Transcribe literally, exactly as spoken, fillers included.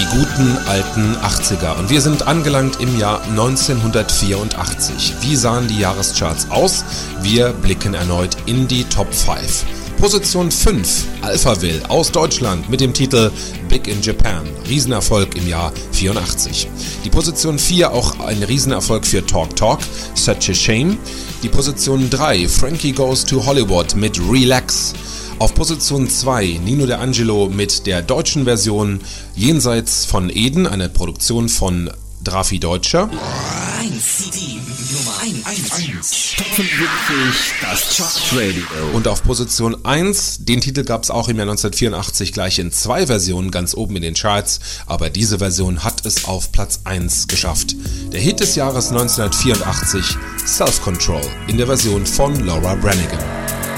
Die guten alten achtziger. Und wir sind angelangt im Jahr neunzehnhundertvierundachtzig. Wie sahen die Jahrescharts aus? Wir blicken erneut in die Top fünf. Position fünf, Alphaville aus Deutschland mit dem Titel Big in Japan. Riesenerfolg im Jahr vierundachtzig. Die Position vier, auch ein Riesenerfolg für Talk Talk, Such a Shame. Die Position drei, Frankie Goes to Hollywood mit Relax. Auf Position zwei, Nino D'Angelo mit der deutschen Version Jenseits von Eden, eine Produktion von Drafi Deutscher. eins C D Nummer eins. Top fünfundsiebzig, das Chartradio. Und auf Position eins, den Titel gab es auch im Jahr neunzehnhundertvierundachtzig gleich in zwei Versionen ganz oben in den Charts, aber diese Version hat es auf Platz eins geschafft. Der Hit des Jahres neunzehnhundertvierundachtzig, Self Control, in der Version von Laura Branigan.